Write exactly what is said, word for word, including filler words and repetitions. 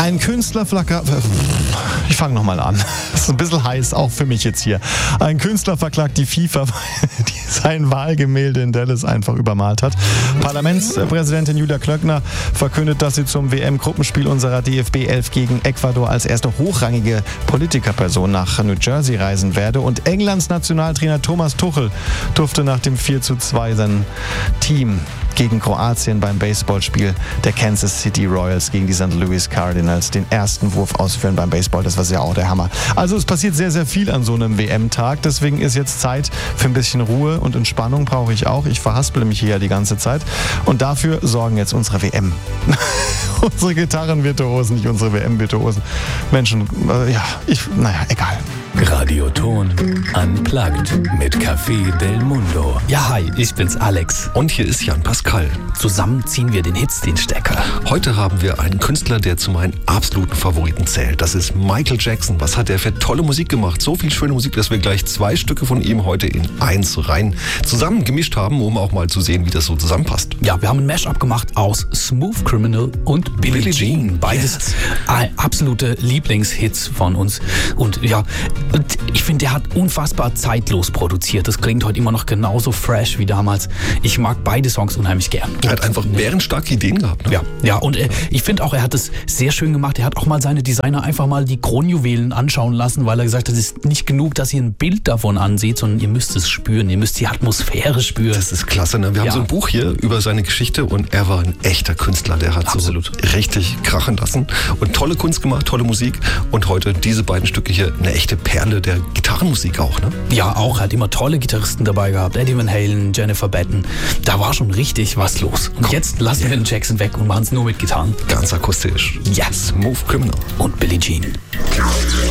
Ein Künstler flackert... Ich fange nochmal an. Das ist ein bisschen heiß, auch für mich jetzt hier. Ein Künstler verklagt die FIFA, weil die sein Wahlgemälde in Dallas einfach übermalt hat. Parlamentspräsidentin Julia Klöckner verkündet, dass sie zum W M-Gruppenspiel unserer D F B elf gegen Ecuador als erste hochrangige Politikerperson nach New Jersey reisen werde. Und Englands Nationaltrainer Thomas Tuchel durfte nach dem vier zu zwei sein Team gegen Kroatien beim Baseballspiel der Kansas City Royals gegen die Sankt Louis Cardinals den ersten Wurf ausführen beim Baseball. Das war ja auch der Hammer. Also es passiert sehr, sehr viel an so einem W M-Tag. Deswegen ist jetzt Zeit für ein bisschen Ruhe und Entspannung brauche ich auch. Ich verhaspele mich hier ja die ganze Zeit. Und dafür sorgen jetzt unsere W M. Unsere Gitarrenvirtuosen, nicht unsere W M-Virtuosen. Menschen, äh, ja, ich, naja, egal. Radioton Unplugged mit Café Del Mundo. Ja, hi, ich bin's Alex. Und hier ist Jan Pascal. Zusammen ziehen wir den Hits den Stecker. Heute haben wir einen Künstler, der zu meinen absoluten Favoriten zählt. Das ist Michael Jackson. Was hat er für tolle Musik gemacht? So viel schöne Musik, dass wir gleich zwei Stücke von ihm heute in eins rein zusammen gemischt haben, um auch mal zu sehen, wie das so zusammenpasst. Ja, wir haben ein Mashup gemacht aus Smooth Criminal und Billie, Billie Jean. Jean. Beides yes. absolute Lieblingshits von uns. Und ja, und ich finde, der hat unfassbar zeitlos produziert. Das klingt heute immer noch genauso fresh wie damals. Ich mag beide Songs unheimlich gern. Er hat einfach bärenstarke Ideen gehabt. Ne? Ja, ja, und äh, ich finde auch, er hat es sehr schön gemacht. Er hat auch mal seine Designer einfach mal die Kronjuwelen anschauen lassen, weil er gesagt hat, es ist nicht genug, dass ihr ein Bild davon ansieht, sondern ihr müsst es spüren. Ihr müsst die Atmosphäre spüren. Das ist klasse, ne? Wir ja. haben so ein Buch hier über seine Geschichte und er war ein echter Künstler. Der hat Absolut. so richtig krachen lassen und tolle Kunst gemacht, tolle Musik. Und heute diese beiden Stücke hier, eine echte Perle der Gitarrenmusik auch, ne? Ja, auch. Er hat immer tolle Gitarristen dabei gehabt. Eddie Van Halen, Jennifer Batten. Da war schon richtig was los. Und Komm. jetzt lassen yeah. wir den Jackson weg und machen es nur mit Gitarren. Ganz akustisch. Yes. Smooth Criminal. Und Billie Jean.